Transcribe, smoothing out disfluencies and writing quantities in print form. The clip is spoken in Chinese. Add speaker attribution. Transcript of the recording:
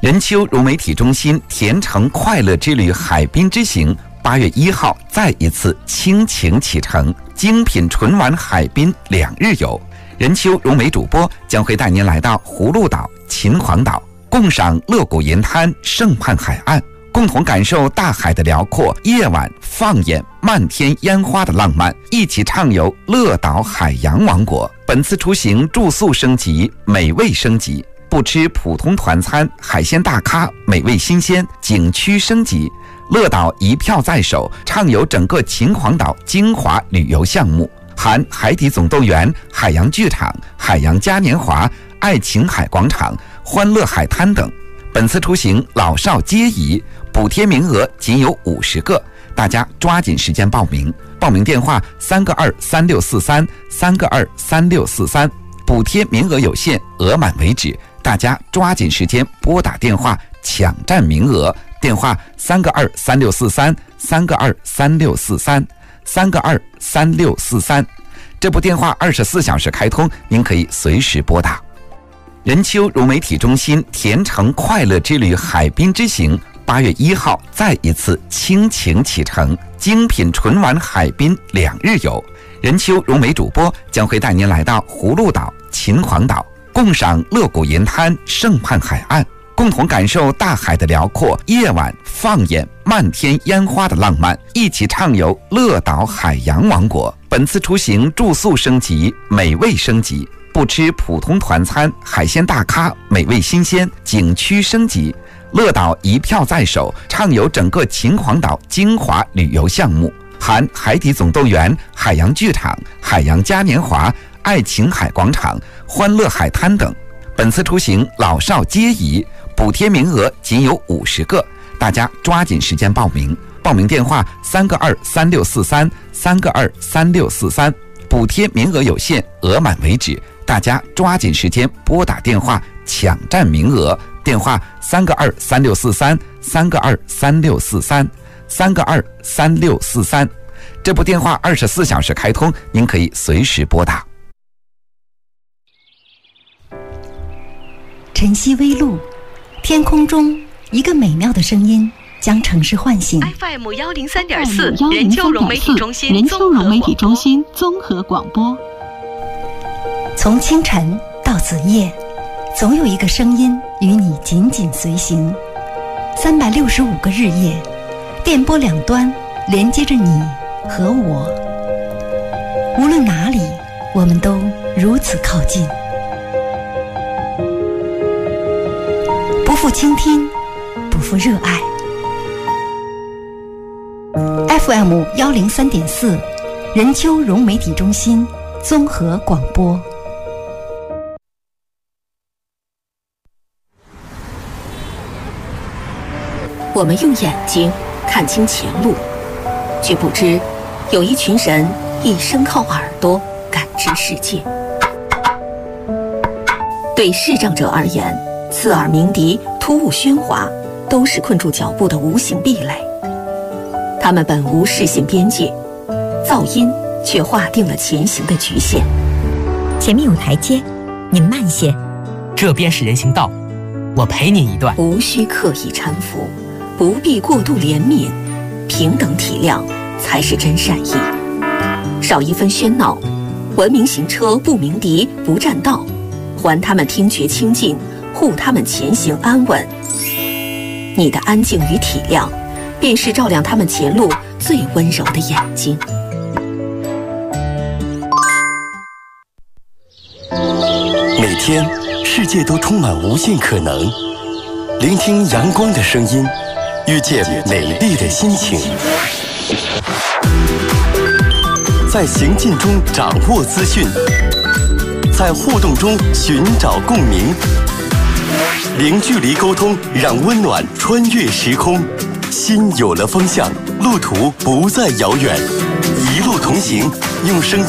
Speaker 1: 任丘融媒体中心甜橙快乐之旅海滨之行8月1号再一次倾情启程，精品纯玩海滨2日游。任丘融媒主播将会带您来到葫芦岛、秦皇岛，共赏乐谷银滩、胜畔海岸，共同感受大海的辽阔，夜晚放眼漫天烟花的浪漫，一起畅游乐岛海洋王国。本次出行住宿升级，美味升级，不吃普通团餐，海鲜大咖，美味新鲜，景区升级。乐岛一票在手，畅游整个秦皇岛精华旅游项目，含海底总动员、海洋剧场、海洋嘉年华、爱琴海广场、欢乐海滩等。本次出行老少皆宜，补贴名额仅有50个，大家抓紧时间报名。报名电话3个23643，3个23643，补贴名额有限，额满为止，大家抓紧时间拨打电话抢占名额。电话3个23643，3个23643，3个23643。这部电话24小时开通，您可以随时拨打。任丘融媒体中心甜橙快乐之旅海滨之行8月1号再一次倾情启程，精品纯玩海滨2日游。任丘融媒主播将会带您来到葫芦岛、秦皇岛，共赏乐谷银滩、胜畔海岸，共同感受大海的辽阔，夜晚放眼漫天烟花的浪漫，一起畅游乐岛海洋王国。本次出行住宿升级，美味升级，不吃普通团餐，海鲜大咖，美味新鲜，景区升级。乐岛一票在手，畅游整个秦皇岛精华旅游项目，含海底总动员、海洋剧场、海洋嘉年华、爱琴海广场、欢乐海滩等。本次出行老少皆宜，补贴名额仅有50个，大家抓紧时间报名。报名电话3个23643，3个23643，补贴名额有限，额满为止，大家抓紧时间拨打电话抢占名额。电话3个23643，3个23643，3个23643。这部电话24小时开通，您可以随时拨打。
Speaker 2: 晨曦微露，天空中一个美妙的声音将城市唤醒。
Speaker 3: FM 103.4，任丘融媒体中心综合广播。
Speaker 2: 从清晨到子夜，总有一个声音与你紧紧随行。365个日夜，电波两端连接着你和我。无论哪里，我们都如此靠近。不负倾听，不负热爱。FM 103.4，任丘融媒体中心综合广播。
Speaker 4: 我们用眼睛看清前路，却不知有一群人一生靠耳朵感知世界。对视障者而言，刺耳鸣笛、突兀喧哗都是困住脚步的无形壁垒。他们本无视线边界，噪音却划定了前行的局限。
Speaker 5: 前面有台阶，您慢些。
Speaker 6: 这边是人行道，我陪您一段。
Speaker 4: 无需刻意搀扶，不必过度怜悯，平等体谅才是真善意。少一分喧闹，文明行车不鸣笛不占道，还他们听觉清净，护他们前行安稳。你的安静与体谅，便是照亮他们前路最温柔的眼睛。
Speaker 7: 每天，世界都充满无限可能。聆听阳光的声音，遇见美丽的心情，在行进中掌握资讯，在互动中寻找共鸣，零距离沟通，让温暖穿越时空。心有了方向，路途不再遥远，一路同行，用声音